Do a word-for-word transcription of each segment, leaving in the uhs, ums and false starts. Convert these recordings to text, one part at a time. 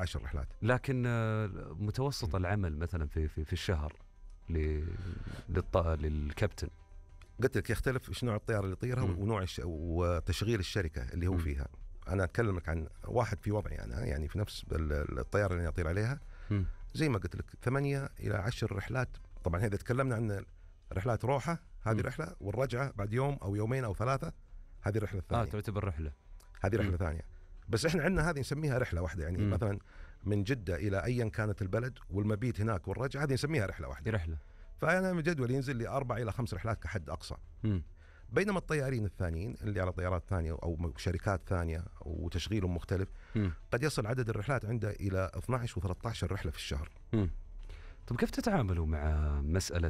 عشر رحلات. لكن متوسط العمل مثلا في في, في الشهر للط... للكابتن قلت لك يختلف ايش نوع الطياره اللي يطيرها ونوع الش... وتشغيل الشركه اللي هو م. فيها. انا اتكلم لك عن واحد في وضعي انا، يعني في نفس الطياره اللي اطير عليها م. زي ما قلت لك ثمانية الى عشر رحلات. طبعا اذا تكلمنا عن رحلات روحه هذه م. رحله، والرجعه بعد يوم او يومين او ثلاثه هذه الرحله الثانيه. اه تعتبر رحله، هذه رحله م. ثانيه. بس احنا عندنا هذه نسميها رحله واحده، يعني م. مثلا من جده الى ايا كانت البلد والمبيت هناك والرجعه هذه نسميها رحله واحده. رحله. فأنا من جدول ينزل لي أربع إلى خمس رحلات كحد أقصى. م. بينما الطيارين الثانيين اللي على طيارات ثانية أو شركات ثانية وتشغيلهم مختلف م. قد يصل عدد الرحلات عنده إلى اثني عشر وثلاثة عشر رحلة في الشهر. م. طب كيف تتعاملوا مع مسألة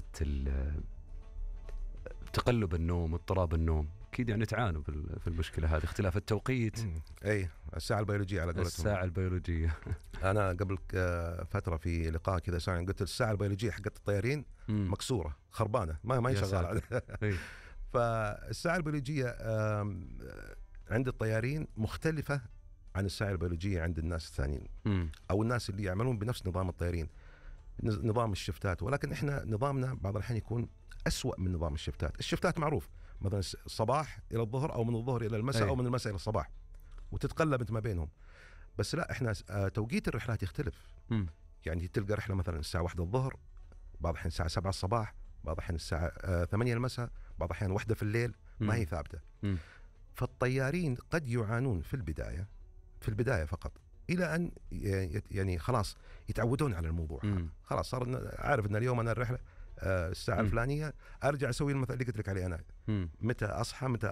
تقلب النوم واضطراب النوم؟ أكيد يعني تعانوا في المشكلة هذه، اختلاف التوقيت. م. أي الساعة البيولوجية على قولتهم. الساعة البيولوجية. أنا قبل فترة في لقاء كذا ساعة قلت الساعة البيولوجية حقت الطيارين م. مكسورة خربانة ما ما يشغل. فالساعة البيولوجية عند الطيارين مختلفة عن الساعة البيولوجية عند الناس الثانيين م. أو الناس اللي يعملون بنفس نظام الطيارين، نظام الشفتات. ولكن إحنا نظامنا بعض الأحيان يكون أسوأ من نظام الشفتات. الشفتات معروف مثلا الصباح إلى الظهر أو من الظهر إلى المساء أي. أو من المساء إلى الصباح وتتقلب أنت ما بينهم. بس لا، إحنا توقيت الرحلات يختلف م. يعني تلقى رحلة مثلا الساعة واحدة الظهر، بعض الأحيان الساعة سبعة الصباح، بعض الأحيان الساعة آه ثمانية المساء، بعض الأحيان واحدة في الليل، ما م. هي ثابتة. م. فالطيارين قد يعانون في البداية في البداية فقط إلى أن يعني خلاص يتعودون على الموضوع. خلاص صار عارف أن اليوم أنا الرحلة آه الساعة م. الفلانية أرجع أسوي المثل اللي قلت لك عليه أنا م. متى أصحى، متى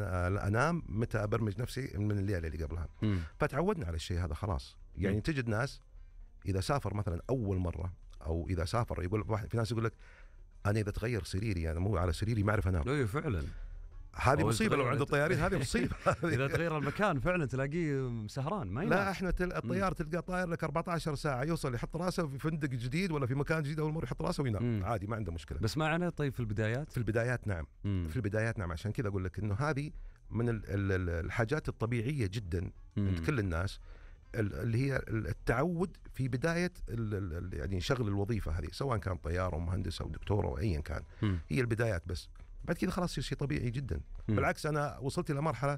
أنام، متى أبرمج نفسي من الليلة اللي قبلها. م. فتعودنا على الشيء هذا خلاص. يعني م. تجد ناس إذا سافر مثلا أول مرة أو إذا سافر يقول واحد، في ناس يقول لك أنا إذا تغير سريري يعني مو على سريري ما أعرف أنام. أيوة فعلا هذه مصيبة لو عند الطيارين، هذه مصيبة. إذا تغير المكان فعلا تلاقيه سهران ما ينام. لا احنا تل... الطيار تلقى طاير لك أربعة عشر ساعة يوصل يحط راسه في فندق جديد ولا في مكان جديد أول مرة يحط راسه وينام مم. عادي ما عنده مشكلة. بس معنا طيب في البدايات؟ في البدايات نعم. مم. في البدايات نعم. عشان كذا أقول لك إنه هذه من الحاجات الطبيعية جدا عند كل الناس، اللي هي التعود في بداية يعني شغل الوظيفة هذه، سواء كان طيار أو مهندس أو دكتور أو أيا كان. مم. هي البدايات بس، بعد كذا خلاص يصير شيء طبيعي جدا. مم. بالعكس أنا وصلت إلى مرحلة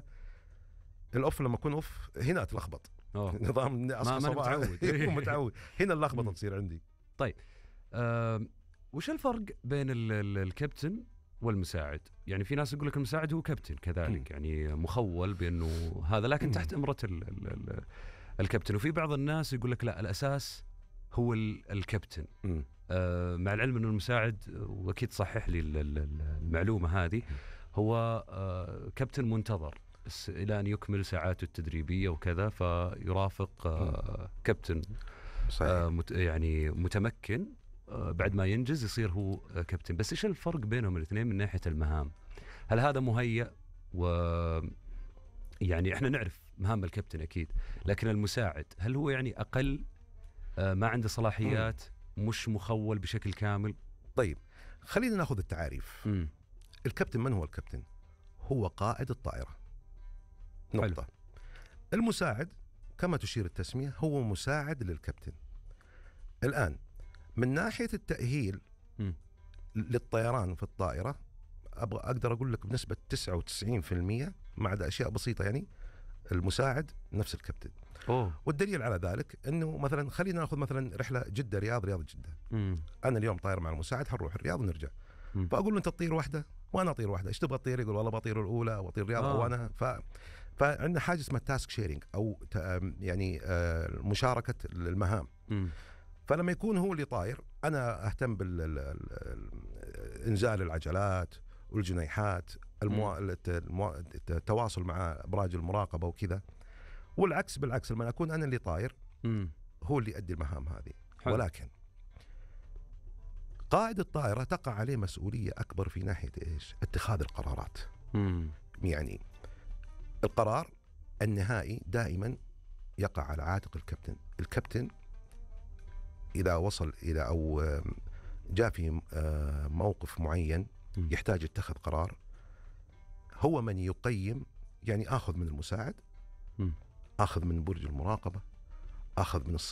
الأوف لما أكون أوف هنا أتلخبط. نظام أصحى صباح متعود. متعود هنا اللخبطة تصير عندي. طيب أه وش الفرق بين ال ال الكابتن والمساعد؟ يعني في ناس يقول لك المساعد هو كابتن كذلك، مم. يعني مخول بأنه هذا لكن مم. تحت إمرة ال ال ال الكابتن. وفي بعض الناس يقول لك لا الأساس هو الكابتن. آه مع العلم أنه المساعد، وأكيد صحح لي المعلومة هذه، هو آه كابتن منتظر إلى أن يكمل ساعاته التدريبية وكذا، فيرافق آه كابتن آه مت يعني متمكن، آه بعد ما ينجز يصير هو آه كابتن. بس إيش الفرق بينهم الاثنين من ناحية المهام؟ هل هذا مهيأ؟ و يعني إحنا نعرف مهام الكابتن أكيد، لكن المساعد هل هو يعني أقل، آه ما عنده صلاحيات، م. مش مخول بشكل كامل؟ طيب خلينا ناخذ التعاريف. م. الكابتن من هو الكابتن؟ هو قائد الطائرة نقطة. حلو. المساعد كما تشير التسمية هو مساعد للكابتن. الآن من ناحية التأهيل م. للطيران في الطائرة أبغى أقدر أقول لك بنسبة تسعة وتسعين بالمئة ما عدا أشياء بسيطة، يعني المساعد نفس الكابتن. أوه. والدليل على ذلك أنه مثلا خلينا نأخذ مثلا رحلة جدة رياض رياض جدة. مم. أنا اليوم طاير مع المساعد حنروح الرياض ونرجع. مم. فأقول له أنت تطير واحدة وأنا أطير واحدة، إيش تبغى تطير؟ يقول والله بطير الأولى وأطير الرياض أو أنا. ف... فعندنا حاجة اسمها تاسك شيرينج أو ت... يعني آه مشاركة المهام. مم. فلما يكون هو اللي طاير أنا أهتم بالإنزال العجلات والجنيحات، المو... المو... التواصل مع أبراج المراقبة وكذا، والعكس بالعكس لما أكون أنا اللي طاير مم. هو اللي يؤدي المهام هذه. حلو. ولكن قائد الطائرة تقع عليه مسؤولية أكبر في ناحية إيش؟ اتخاذ القرارات. مم. يعني القرار النهائي دائما يقع على عاتق الكابتن. الكابتن إذا وصل إلى أو جاء في موقف معين يحتاج يتخذ قرار، هو من يقيم. يعني آخذ من المساعد، أخذ من برج المراقبة، أخذ من